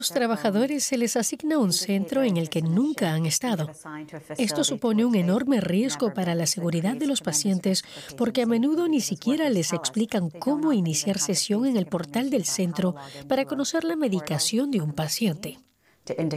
Los trabajadores se les asigna un centro en el que nunca han estado. Esto supone un enorme riesgo para la seguridad de los pacientes porque a menudo ni siquiera les explican cómo iniciar sesión en el portal del centro para conocer la medicación de un paciente.